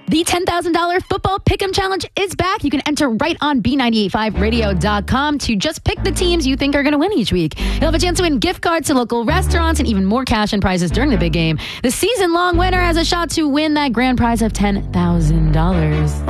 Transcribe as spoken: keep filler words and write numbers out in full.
The ten thousand dollars Football Pick'em Challenge is back. You can enter right on B nine eight five radio dot com to just pick the teams you think are going to win each week. You'll have a chance to win gift cards to local restaurants and even more cash and prizes during the big game. The season-long winner has a shot to win that grand prize of ten thousand dollars.